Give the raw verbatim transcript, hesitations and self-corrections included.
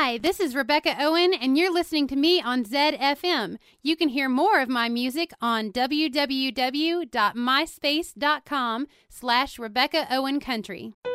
Hi, this is Rebecca Owen, and you're listening to me on Zed F M. You can hear more of my music on w w w dot myspace dot com slash Rebecca Owen Country.